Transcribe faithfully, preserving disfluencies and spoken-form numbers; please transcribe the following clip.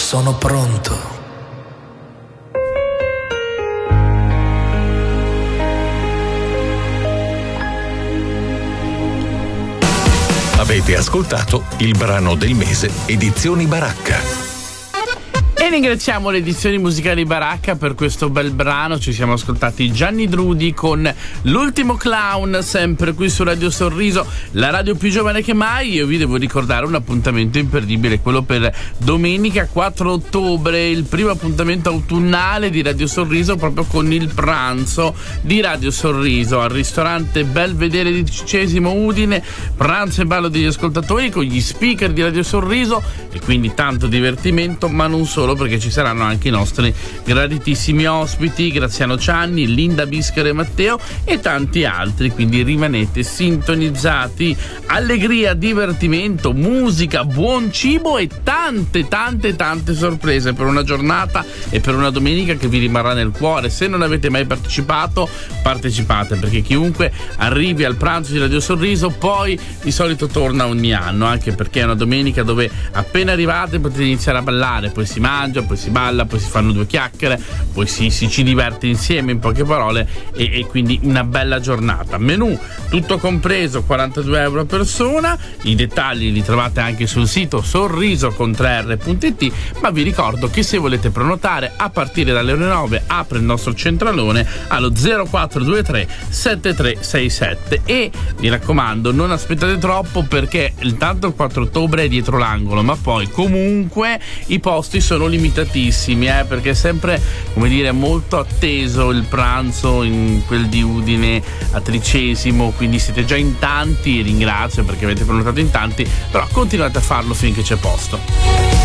sono pronto. Avete ascoltato il brano del mese Edizioni Baracca. E ringraziamo le edizioni musicali Baracca per questo bel brano. Ci siamo ascoltati Gianni Drudi con L'ultimo clown, sempre qui su Radio Sorriso, la radio più giovane che mai. Io vi devo ricordare un appuntamento imperdibile, quello per domenica quattro ottobre, il primo appuntamento autunnale di Radio Sorriso, proprio con il pranzo di Radio Sorriso al ristorante Belvedere di Cicesimo Udine. Pranzo e ballo degli ascoltatori con gli speaker di Radio Sorriso, e quindi tanto divertimento, ma non solo, perché ci saranno anche i nostri graditissimi ospiti Graziano Cianni, Linda Bischero e Matteo e tanti altri, quindi rimanete sintonizzati. Allegria, divertimento, musica, buon cibo e tante tante tante sorprese per una giornata e per una domenica che vi rimarrà nel cuore. Se non avete mai partecipato, partecipate, perché chiunque arrivi al pranzo di Radio Sorriso poi di solito torna ogni anno, anche perché è una domenica dove appena arrivate potete iniziare a ballare, poi si mangia, poi si balla, poi si fanno due chiacchiere, poi si, si ci diverte insieme, in poche parole, e, e quindi una bella giornata. Menù tutto compreso, quarantadue euro a persona. I dettagli li trovate anche sul sito sorriso con tre erre punto it, ma vi ricordo che se volete prenotare a partire dalle ore nove apre il nostro centralone allo zero quattro due tre sette tre sei sette, e mi raccomando non aspettate troppo, perché intanto il quattro ottobre è dietro l'angolo, ma poi comunque i posti sono limitatissimi, eh, perché è sempre, come dire, molto atteso il pranzo in quel di Udine a Tricesimo, quindi siete già in tanti, ringrazio perché avete prenotato in tanti, però continuate a farlo finché c'è posto.